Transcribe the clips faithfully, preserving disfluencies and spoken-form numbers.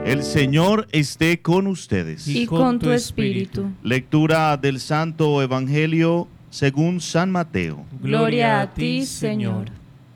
El Señor esté con ustedes. Y con tu espíritu. Lectura del Santo Evangelio según San Mateo. Gloria a ti, Señor.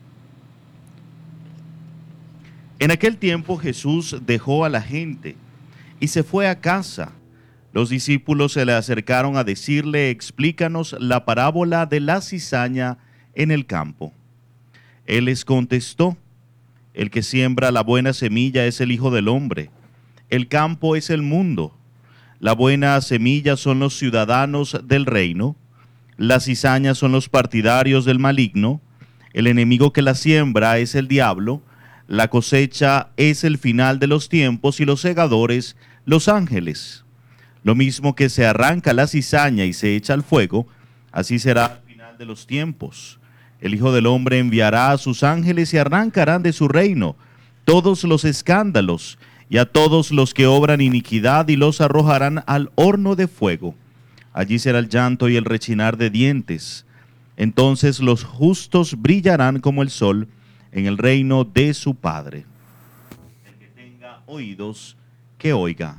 En aquel tiempo Jesús dejó a la gente y se fue a casa. Los discípulos se le acercaron a decirle: explícanos la parábola de la cizaña en el campo. Él les contestó: el que siembra la buena semilla es el Hijo del Hombre. El campo es el mundo. La buena semilla son los ciudadanos del reino. Las cizañas son los partidarios del maligno. El enemigo que la siembra es el diablo. La cosecha es el final de los tiempos y los segadores, los ángeles. Lo mismo que se arranca la cizaña y se echa al fuego, así será al final de los tiempos. El Hijo del Hombre enviará a sus ángeles y arrancarán de su reino todos los escándalos y a todos los que obran iniquidad, y los arrojarán al horno de fuego. Allí será el llanto y el rechinar de dientes. Entonces los justos brillarán como el sol en el reino de su Padre. El que tenga oídos, que oiga.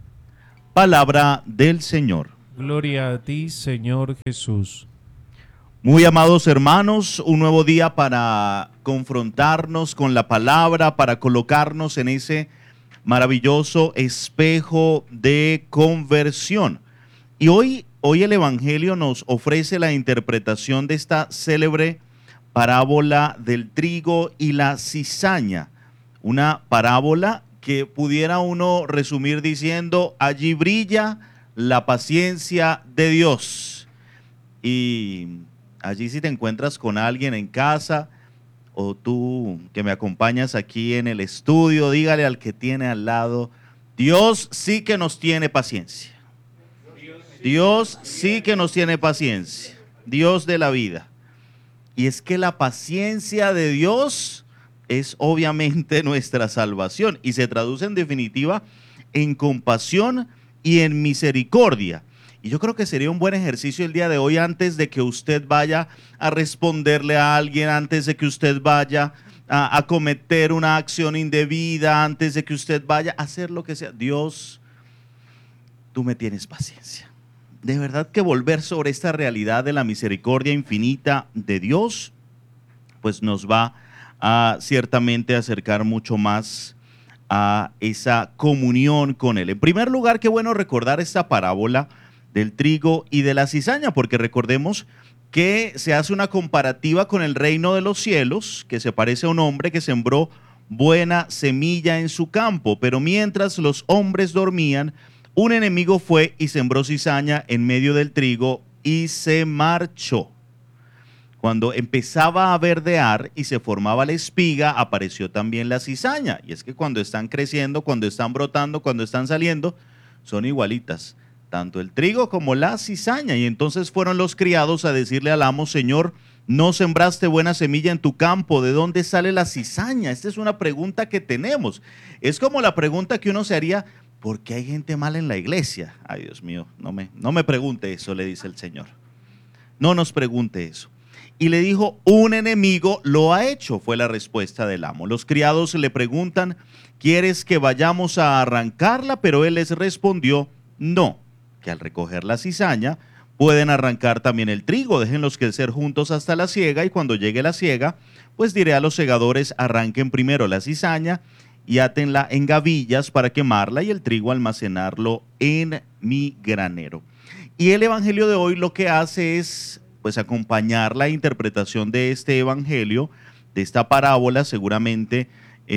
Palabra del Señor. Gloria a ti, Señor Jesús. Muy amados hermanos, un nuevo día para confrontarnos con la palabra, para colocarnos en ese maravilloso espejo de conversión. Y hoy, hoy el Evangelio nos ofrece la interpretación de esta célebre parábola del trigo y la cizaña. Una parábola que pudiera uno resumir diciendo: allí brilla la paciencia de Dios. Y allí, si te encuentras con alguien en casa, o tú que me acompañas aquí en el estudio, dígale al que tiene al lado: Dios sí que nos tiene paciencia. Dios sí que nos tiene paciencia. Dios de la vida. Y es que la paciencia de Dios es obviamente nuestra salvación y se traduce en definitiva en compasión y en misericordia. Y yo creo que sería un buen ejercicio el día de hoy, antes de que usted vaya a responderle a alguien, antes de que usted vaya a, a cometer una acción indebida, antes de que usted vaya a hacer lo que sea. Dios, tú me tienes paciencia. De verdad que volver sobre esta realidad de la misericordia infinita de Dios, pues nos va a ciertamente acercar mucho más a esa comunión con Él. En primer lugar, qué bueno recordar esta parábola del trigo y de la cizaña, porque recordemos que se hace una comparativa con el reino de los cielos, que se parece a un hombre que sembró buena semilla en su campo, pero mientras los hombres dormían, un enemigo fue y sembró cizaña en medio del trigo y se marchó. Cuando empezaba a verdear y se formaba la espiga, apareció también la cizaña. Y es que cuando están creciendo, cuando están brotando, cuando están saliendo, son igualitas, tanto el trigo como la cizaña. Y entonces fueron los criados a decirle al amo: Señor, ¿no sembraste buena semilla en tu campo? ¿De dónde sale la cizaña? Esta es una pregunta que tenemos. Es como la pregunta que uno se haría: ¿por qué hay gente mala en la iglesia? Ay, Dios mío, no me, no me pregunte eso, le dice el Señor. No nos pregunte eso. Y le dijo: un enemigo lo ha hecho, fue la respuesta del amo. Los criados le preguntan: ¿quieres que vayamos a arrancarla? Pero él les respondió: no, que al recoger la cizaña pueden arrancar también el trigo, déjenlos crecer juntos hasta la siega, y cuando llegue la siega, pues diré a los segadores: arranquen primero la cizaña y átenla en gavillas para quemarla, y el trigo almacenarlo en mi granero. Y el evangelio de hoy lo que hace es pues acompañar la interpretación de este evangelio, de esta parábola. Seguramente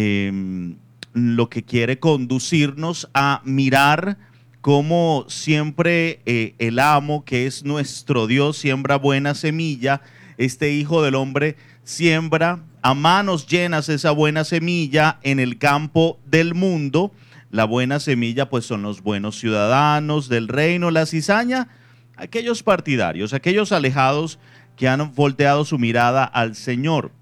eh, lo que quiere conducirnos a mirar cómo siempre eh, el amo, que es nuestro Dios, siembra buena semilla. Este Hijo del Hombre siembra a manos llenas esa buena semilla en el campo del mundo. La buena semilla pues son los buenos ciudadanos del reino. La cizaña, aquellos partidarios, aquellos alejados que han volteado su mirada al Señor.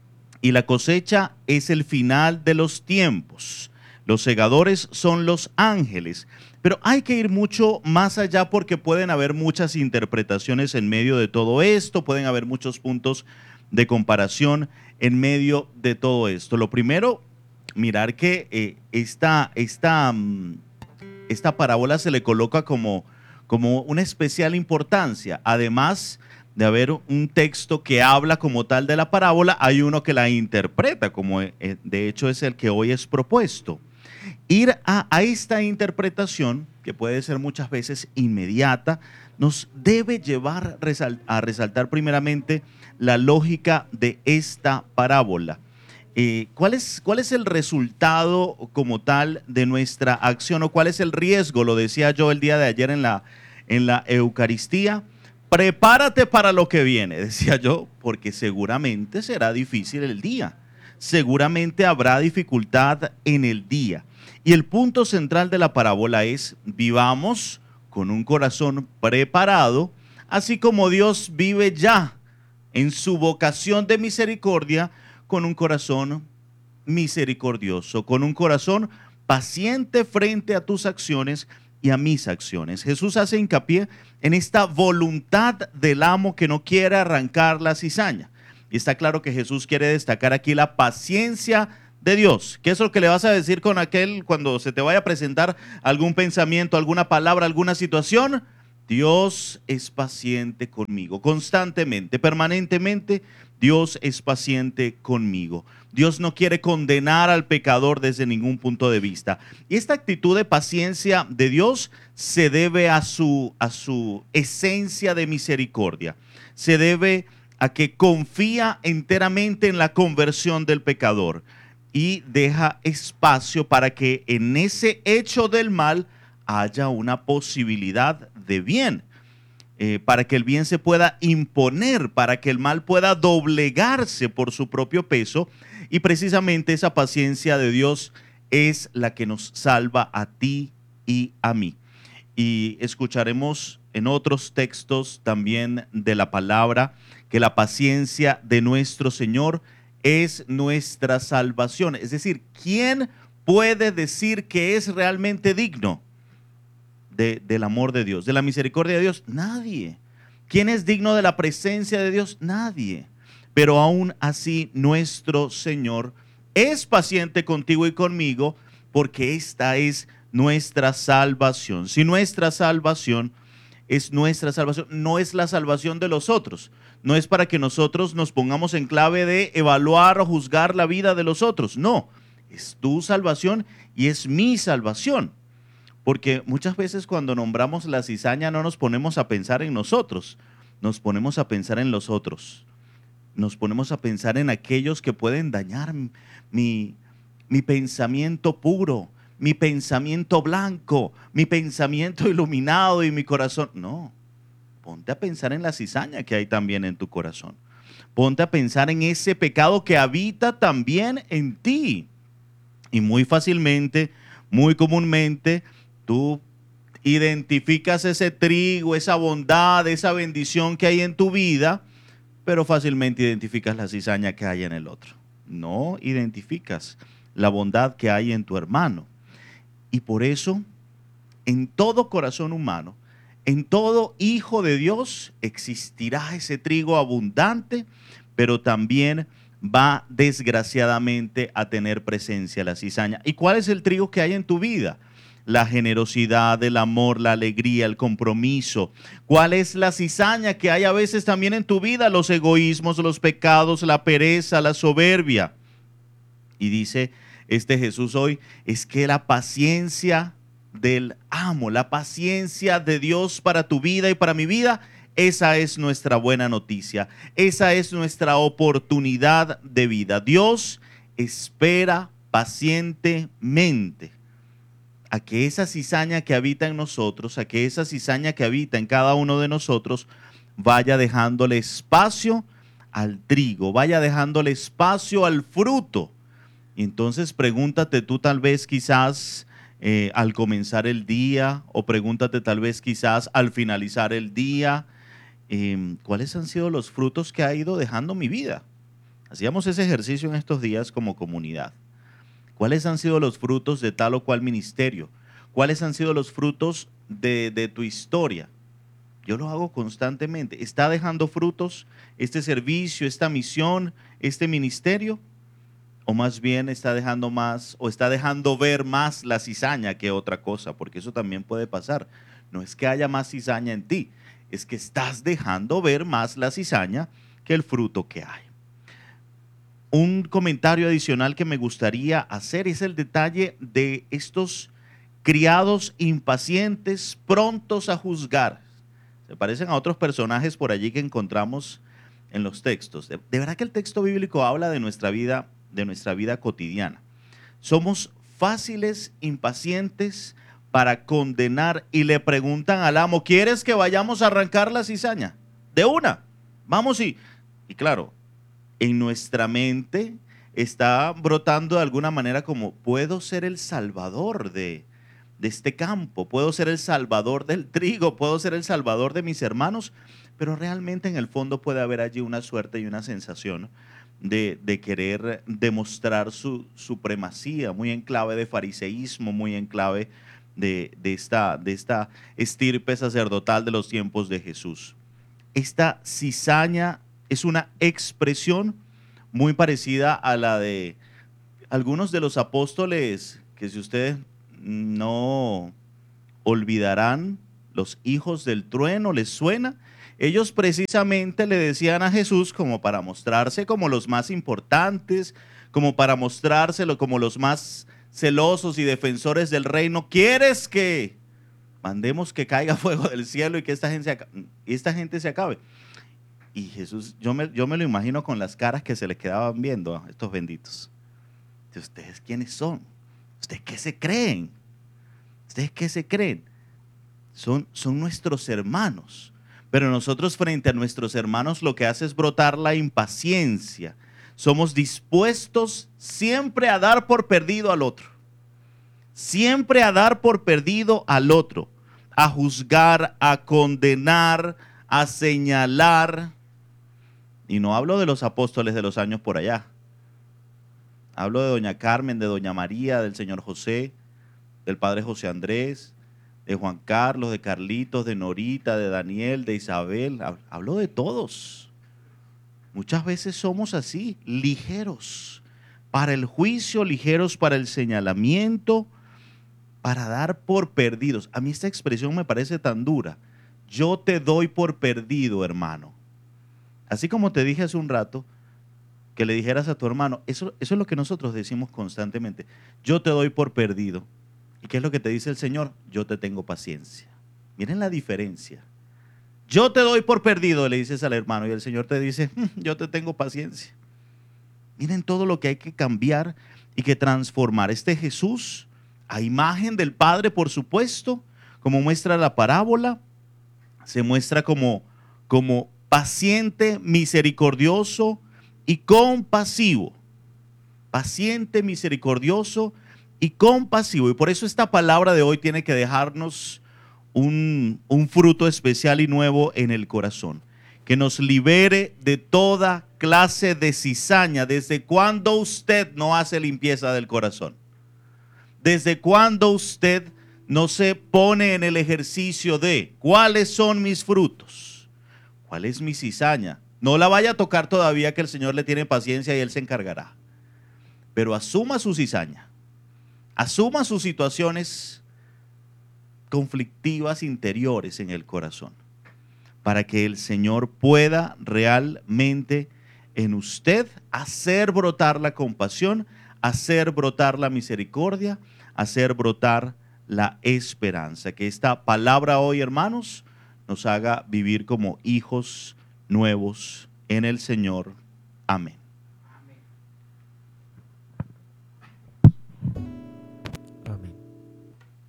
Y la cosecha es el final de los tiempos. Los segadores son los ángeles. Pero hay que ir mucho más allá, porque pueden haber muchas interpretaciones en medio de todo esto, pueden haber muchos puntos de comparación en medio de todo esto. Lo primero mirar que eh, esta, esta, mm, esta parábola se le coloca como, como una especial importancia. Además de haber un texto que habla como tal de la parábola, hay uno que la interpreta, como eh, de hecho es el que hoy es propuesto. Ir a, a esta interpretación, que puede ser muchas veces inmediata, nos debe llevar resal- a resaltar primeramente la lógica de esta parábola. Eh, ¿cuál es, ¿Cuál es el resultado como tal de nuestra acción o cuál es el riesgo? Lo decía yo el día de ayer en la, en la Eucaristía. Prepárate para lo que viene, decía yo, porque seguramente será difícil el día. Seguramente habrá dificultad en el día. Y el punto central de la parábola es: vivamos con un corazón preparado, así como Dios vive ya en su vocación de misericordia, con un corazón misericordioso, con un corazón paciente frente a tus acciones y a mis acciones. Jesús hace hincapié en esta voluntad del amo que no quiere arrancar la cizaña. Y está claro que Jesús quiere destacar aquí la paciencia de Dios. ¿Qué es lo que le vas a decir con aquel cuando se te vaya a presentar algún pensamiento, alguna palabra, alguna situación? Dios es paciente conmigo, constantemente, permanentemente. Dios es paciente conmigo. Dios no quiere condenar al pecador desde ningún punto de vista. Y esta actitud de paciencia de Dios se debe a su, a su esencia de misericordia. Se debe a que confía enteramente en la conversión del pecador y deja espacio para que en ese hecho del mal haya una posibilidad de bien. Eh, para que el bien se pueda imponer, para que el mal pueda doblegarse por su propio peso. Y precisamente esa paciencia de Dios es la que nos salva a ti y a mí. Y escucharemos en otros textos también de la palabra que la paciencia de nuestro Señor es nuestra salvación. Es decir, ¿quién puede decir que es realmente digno De, del amor de Dios, de la misericordia de Dios? Nadie. ¿Quién es digno de la presencia de Dios? Nadie. Pero aún así nuestro Señor es paciente contigo y conmigo, porque esta es nuestra salvación. Si nuestra salvación es nuestra salvación, no es la salvación de los otros. No es para que nosotros nos pongamos en clave de evaluar o juzgar la vida de los otros. No, es tu salvación y es mi salvación. Porque muchas veces cuando nombramos la cizaña no nos ponemos a pensar en nosotros, nos ponemos a pensar en los otros. Nos ponemos a pensar en aquellos que pueden dañar mi, mi pensamiento puro, mi pensamiento blanco, mi pensamiento iluminado y mi corazón. No, ponte a pensar en la cizaña que hay también en tu corazón. Ponte a pensar en ese pecado que habita también en ti. Y muy fácilmente, muy comúnmente, tú identificas ese trigo, esa bondad, esa bendición que hay en tu vida, pero fácilmente identificas la cizaña que hay en el otro. No identificas la bondad que hay en tu hermano. Y por eso, en todo corazón humano, en todo hijo de Dios, existirá ese trigo abundante, pero también va desgraciadamente a tener presencia la cizaña. ¿Y cuál es el trigo que hay en tu vida? La generosidad, el amor, la alegría, el compromiso. ¿Cuál es la cizaña que hay a veces también en tu vida? Los egoísmos, los pecados, la pereza, la soberbia. Y dice este Jesús hoy, es que la paciencia del amo, la paciencia de Dios para tu vida y para mi vida, esa es nuestra buena noticia. Esa es nuestra oportunidad de vida. Dios espera pacientemente a que esa cizaña que habita en nosotros, a que esa cizaña que habita en cada uno de nosotros, vaya dejándole espacio al trigo, vaya dejándole espacio al fruto. Y entonces pregúntate tú tal vez quizás eh, al comenzar el día, o pregúntate tal vez quizás al finalizar el día, eh, ¿cuáles han sido los frutos que ha ido dejando mi vida? Hacíamos ese ejercicio en estos días como comunidad. ¿Cuáles han sido los frutos de tal o cual ministerio? ¿Cuáles han sido los frutos de, de tu historia? Yo lo hago constantemente. ¿Está dejando frutos este servicio, esta misión, este ministerio? o más bien está dejando más, o está dejando ver más la cizaña que otra cosa, porque eso también puede pasar. No es que haya más cizaña en ti, es que estás dejando ver más la cizaña que el fruto que hay. Un comentario adicional que me gustaría hacer es el detalle de estos criados impacientes, prontos a juzgar. Se parecen a otros personajes por allí que encontramos en los textos. De, de verdad que el texto bíblico habla de nuestra vida, de nuestra vida cotidiana. Somos fáciles, impacientes para condenar y le preguntan al amo, ¿quieres que vayamos a arrancar la cizaña? De una, vamos y, y claro, en nuestra mente está brotando de alguna manera como, puedo ser el salvador de, de este campo, puedo ser el salvador del trigo, puedo ser el salvador de mis hermanos, pero realmente en el fondo puede haber allí una suerte y una sensación de, de querer demostrar su supremacía, muy en clave de fariseísmo, muy en clave de, de, esta, de esta estirpe sacerdotal de los tiempos de Jesús. Esta cizaña es una expresión muy parecida a la de algunos de los apóstoles, que si ustedes no olvidarán, los hijos del trueno, ¿les suena? Ellos precisamente le decían a Jesús como para mostrarse como los más importantes, como para mostrárselo como los más celosos y defensores del reino. ¿Quieres que mandemos que caiga fuego del cielo y que esta gente se, esta gente se acabe? Y Jesús, yo me, yo me lo imagino con las caras que se les quedaban viendo a estos benditos. ¿Ustedes quiénes son? ¿Ustedes qué se creen? ¿Ustedes qué se creen? Son, son nuestros hermanos. Pero nosotros frente a nuestros hermanos lo que hace es brotar la impaciencia. Somos dispuestos siempre a dar por perdido al otro. Siempre a dar por perdido al otro. A juzgar, a condenar, a señalar. Y no hablo de los apóstoles de los años por allá. Hablo de doña Carmen, de doña María, del señor José, del padre José Andrés, de Juan Carlos, de Carlitos, de Norita, de Daniel, de Isabel. Hablo de todos. Muchas veces somos así, ligeros para el juicio, ligeros para el señalamiento, para dar por perdidos. A mí esta expresión me parece tan dura. Yo te doy por perdido, hermano. Así como te dije hace un rato, que le dijeras a tu hermano, eso, eso es lo que nosotros decimos constantemente. Yo te doy por perdido. ¿Y qué es lo que te dice el Señor? Yo te tengo paciencia. Miren la diferencia. Yo te doy por perdido, le dices al hermano, y el Señor te dice, yo te tengo paciencia. Miren todo lo que hay que cambiar y que transformar. Este Jesús, a imagen del Padre, por supuesto, como muestra la parábola, se muestra como, como paciente, misericordioso y compasivo. Paciente, misericordioso y compasivo. Y por eso esta palabra de hoy tiene que dejarnos un, un fruto especial y nuevo en el corazón. Que nos libere de toda clase de cizaña. ¿Desde cuándo usted no hace limpieza del corazón? ¿Desde cuándo usted no se pone en el ejercicio de cuáles son mis frutos? ¿Cuál es mi cizaña? No la vaya a tocar todavía, que el Señor le tiene paciencia y Él se encargará. Pero asuma su cizaña. Asuma sus situaciones conflictivas interiores en el corazón, para que el Señor pueda realmente en usted hacer brotar la compasión, hacer brotar la misericordia, hacer brotar la esperanza. Que esta palabra hoy, hermanos, nos haga vivir como hijos nuevos en el Señor. Amén.